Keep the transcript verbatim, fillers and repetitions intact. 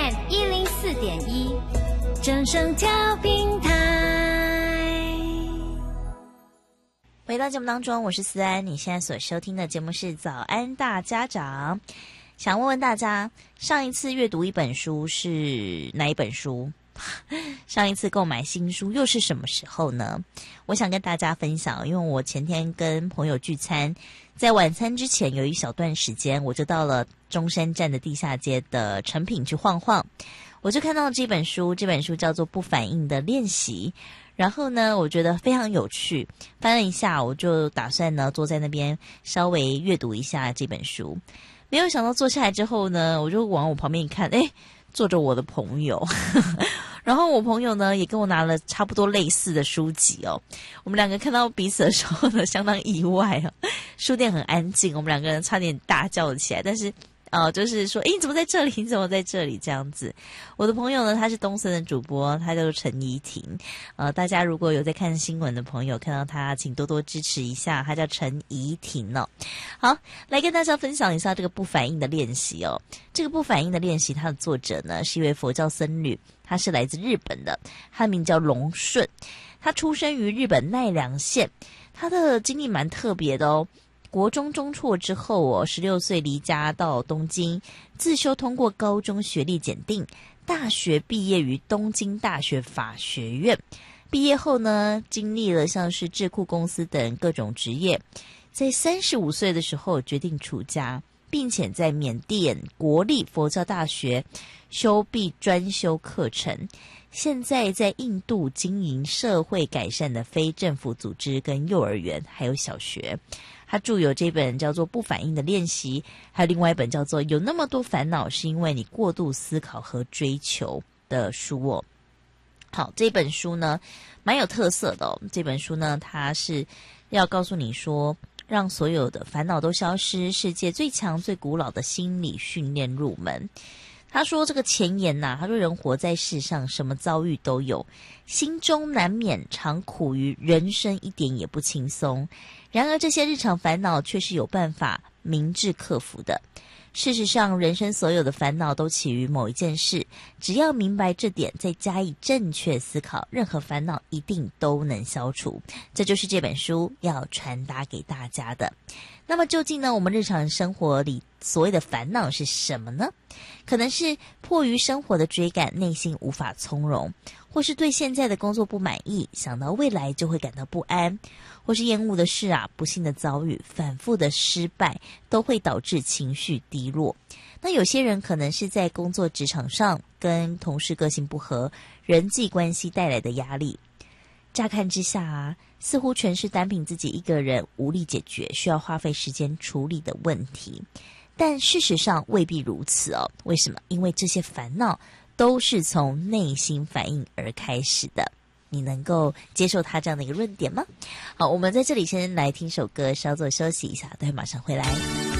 M 一零四点一，正声调频台。 回到节目当中，我是思安，你现在所收听的节目是早安大家长。想问问大家，上一次阅读一本书是哪一本书？上一次购买新书又是什么时候呢？我想跟大家分享，因为我前天跟朋友聚餐，在晚餐之前有一小段时间，我就到了中山站的地下街的成品去晃晃，我就看到这本书，这本书叫做《不反应的练习》。然后呢，我觉得非常有趣，翻了一下，我就打算呢坐在那边稍微阅读一下这本书。没有想到坐下来之后呢，我就往我旁边一看，诶，坐着我的朋友然后我朋友呢也跟我拿了差不多类似的书籍哦。我们两个看到彼此的时候呢，相当意外哦。书店很安静，我们两个人差点大叫了起来，但是呃，就是说，诶，你怎么在这里？你怎么在这里？这样子。我的朋友呢，他是东森的主播，他叫做陈怡婷。呃，大家如果有在看新闻的朋友，看到他，请多多支持一下，他叫陈怡婷哦。好，来跟大家分享一下这个不反应的练习哦。这个不反应的练习，它的作者呢是一位佛教僧侣，他是来自日本的，他的名叫龙顺，他出生于日本奈良县，他的经历蛮特别的哦。国中中辍之后哦，十六岁离家到东京自修，通过高中学历检定，大学毕业于东京大学法学院。毕业后呢，经历了像是智库公司等各种职业，在三十五岁的时候决定出家，并且在缅甸国立佛教大学修毕专修课程。现在在印度经营社会改善的非政府组织跟幼儿园还有小学。他著有这本叫做《不反应的练习》，还有另外一本叫做《有那么多烦恼是因为你过度思考和追求》的书哦。好，这本书呢蛮有特色的哦。这本书呢，它是要告诉你说，让所有的烦恼都消失，世界最强最古老的心理训练入门。他说这个前言呐、啊，他说人活在世上，什么遭遇都有，心中难免常苦于人生一点也不轻松。然而这些日常烦恼却是有办法明智克服的。事实上，人生所有的烦恼都起于某一件事，只要明白这点，再加以正确思考，任何烦恼一定都能消除。这就是这本书要传达给大家的。那么究竟呢，我们日常生活里所谓的烦恼是什么呢？可能是迫于生活的追赶，内心无法从容，或是对现在的工作不满意，想到未来就会感到不安，或是厌恶的事啊，不幸的遭遇，反复的失败，都会导致情绪低落。那有些人可能是在工作职场上跟同事个性不合，人际关系带来的压力。乍看之下啊，似乎全是单凭自己一个人无力解决，需要花费时间处理的问题。但事实上未必如此哦。为什么？因为这些烦恼都是从内心反应而开始的。你能够接受他这样的一个论点吗？好，我们在这里先来听首歌，稍作休息一下，待会马上回来。